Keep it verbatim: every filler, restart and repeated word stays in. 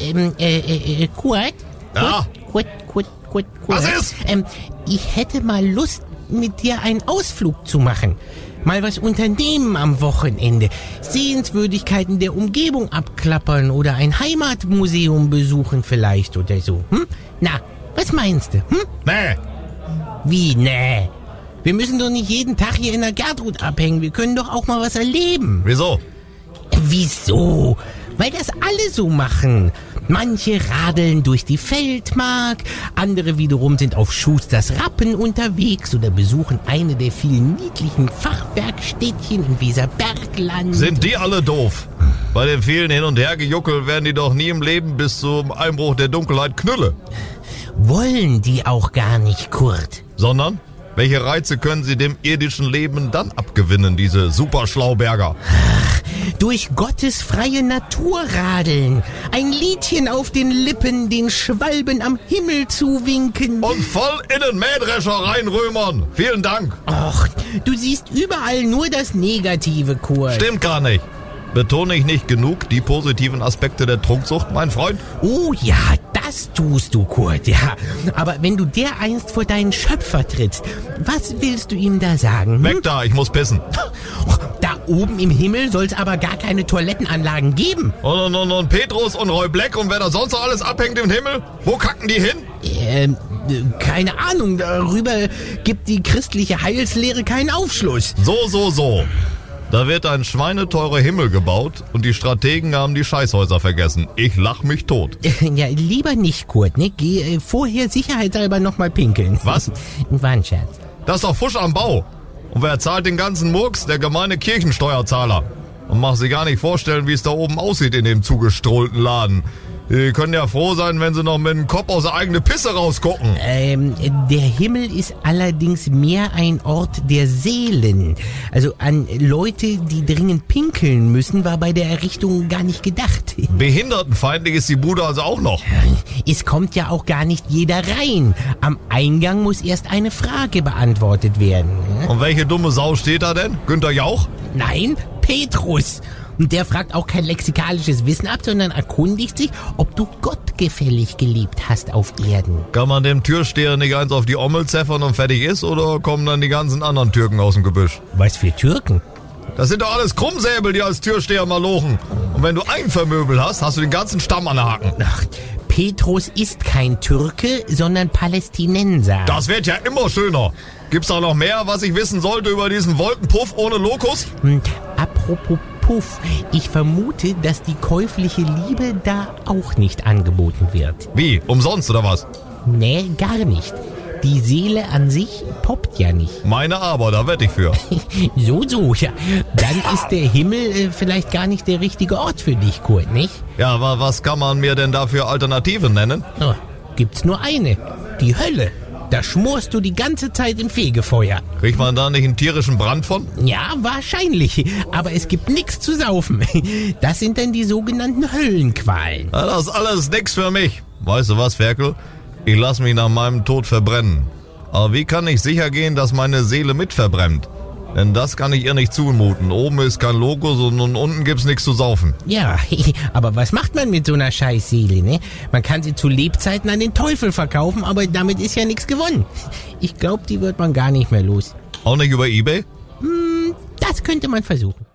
ähm, äh, äh, Kurt? Ja? Kurt, Kurt, Kurt, Kurt. Was ist? Ähm, ich hätte mal Lust, mit dir einen Ausflug zu machen. Mal was unternehmen am Wochenende. Sehenswürdigkeiten der Umgebung abklappern oder ein Heimatmuseum besuchen vielleicht oder so. Hm? Na, was meinst du? Hm? Nee. Wie, nee? Wir müssen doch nicht jeden Tag hier in der Gertrud abhängen. Wir können doch auch mal was erleben. Wieso? Äh, wieso? Weil das alle so machen. Manche radeln durch die Feldmark, andere wiederum sind auf Schusters Rappen unterwegs oder besuchen eine der vielen niedlichen Fachwerkstädtchen im Weserbergland. Sind die alle doof? Bei dem vielen Hin- und Hergejuckel werden die doch nie im Leben bis zum Einbruch der Dunkelheit Knülle. Wollen die auch gar nicht, Kurt. Sondern? Welche Reize können sie dem irdischen Leben dann abgewinnen, diese Superschlauberger? Durch Gottes freie Natur radeln, ein Liedchen auf den Lippen, den Schwalben am Himmel zuwinken. Und voll in den Mähdrescher reinrömern. Vielen Dank. Och, du siehst überall nur das Negative, Kurt. Stimmt gar nicht. Betone ich nicht genug die positiven Aspekte der Trunksucht, mein Freund? Oh ja, das tust du, Kurt, ja. Aber wenn du dereinst vor deinen Schöpfer trittst, was willst du ihm da sagen? Hm? Weg da, ich muss pissen. Da oben im Himmel soll's aber gar keine Toilettenanlagen geben. Und, und, und, und Petrus und Roy Black und wer da sonst noch alles abhängt im Himmel? Wo kacken die hin? Ähm, keine Ahnung, darüber gibt die christliche Heilslehre keinen Aufschluss. So, so, so. Da wird ein schweineteurer Himmel gebaut und die Strategen haben die Scheißhäuser vergessen. Ich lach mich tot. Ja, lieber nicht, Kurt, ne? Geh äh, vorher sicherheitshalber nochmal pinkeln. Was? War ein Scherz. Das ist doch Fusch am Bau. Und wer zahlt den ganzen Murks? Der gemeine Kirchensteuerzahler. Und mach sich gar nicht vorstellen, wie es da oben aussieht in dem zugestrollten Laden. Die können ja froh sein, wenn sie noch mit dem Kopf aus der eigenen Pisse rausgucken. Ähm, der Himmel ist allerdings mehr ein Ort der Seelen. Also an Leute, die dringend pinkeln müssen, war bei der Errichtung gar nicht gedacht. Behindertenfeindlich ist die Bude also auch noch. Es kommt ja auch gar nicht jeder rein. Am Eingang muss erst eine Frage beantwortet werden. Und welche dumme Sau steht da denn? Günther Jauch? Nein, Petrus. Und der fragt auch kein lexikalisches Wissen ab, sondern erkundigt sich, ob du gottgefällig gelebt hast auf Erden. Kann man dem Türsteher nicht eins auf die Ommel zeffern und fertig ist, oder kommen dann die ganzen anderen Türken aus dem Gebüsch? Was für Türken? Das sind doch alles Krummsäbel, die als Türsteher malochen. Und wenn du ein Vermöbel hast, hast du den ganzen Stamm an der Haken. Ach, Petrus ist kein Türke, sondern Palästinenser. Das wird ja immer schöner. Gibt's da noch mehr, was ich wissen sollte über diesen Wolkenpuff ohne Lokus? Hm, apropos Puff, ich vermute, dass die käufliche Liebe da auch nicht angeboten wird. Wie? Umsonst oder was? Nee, gar nicht. Die Seele an sich poppt ja nicht. Meine aber, da wette ich für. So, so, ja. Dann ist der Himmel äh, vielleicht gar nicht der richtige Ort für dich, Kurt, nicht? Ja, aber was kann man mir denn da für Alternativen nennen? Oh, gibt's nur eine. Die Hölle. Da schmorst du die ganze Zeit im Fegefeuer. Kriegt man da nicht einen tierischen Brand von? Ja, wahrscheinlich. Aber es gibt nichts zu saufen. Das sind dann die sogenannten Höllenqualen. Na, das ist alles nix für mich. Weißt du was, Ferkel? Ich lass mich nach meinem Tod verbrennen. Aber wie kann ich sicher gehen, dass meine Seele mit verbrennt? Denn das kann ich ihr nicht zumuten. Oben ist kein Lokus und unten gibt's nichts zu saufen. Ja, aber was macht man mit so einer Scheißseele, ne? Man kann sie zu Lebzeiten an den Teufel verkaufen, aber damit ist ja nichts gewonnen. Ich glaube, die wird man gar nicht mehr los. Auch nicht über eBay? Hm, das könnte man versuchen.